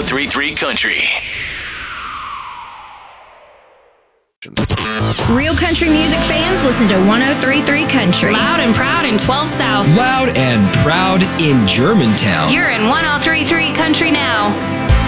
1033 Country. Real country music fans listen to 1033 Country. Loud and proud in 12 South. Loud and proud in Germantown. You're in 1033 Country now.